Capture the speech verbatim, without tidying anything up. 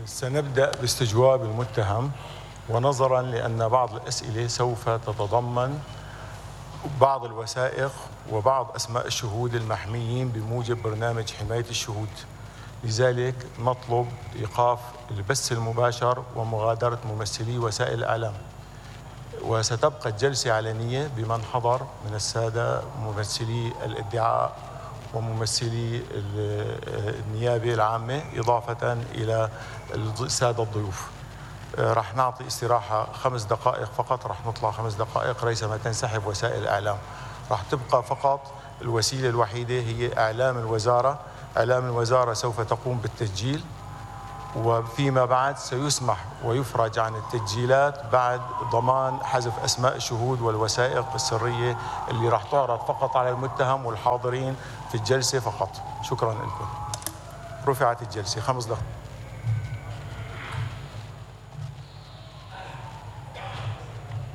سنبدأ باستجواب المتهم، ونظراً لأن بعض الأسئلة سوف تتضمن بعض الوثائق وبعض أسماء الشهود المحميين بموجب برنامج حماية الشهود، لذلك نطلب إيقاف البث المباشر ومغادرة ممثلي وسائل الإعلام. وستبقى الجلسة علنية بمن حضر من السادة ممثلي الادعاء وممثلي النيابة العامة، إضافة إلى السادة الضيوف. رح نعطي استراحة خمس دقائق فقط، رح نطلع خمس دقائق ريثما تنسحب وسائل الإعلام. رح تبقى فقط الوسيلة الوحيدة هي إعلام الوزارة. إعلام الوزارة سوف تقوم بالتسجيل، وفيما بعد سيسمح ويفرج عن التسجيلات بعد ضمان حذف أسماء الشهود والوثائق السرية اللي رح تعرض فقط على المتهم والحاضرين في الجلسة فقط. شكرا لكم. رفعت الجلسة. خمس دقائق.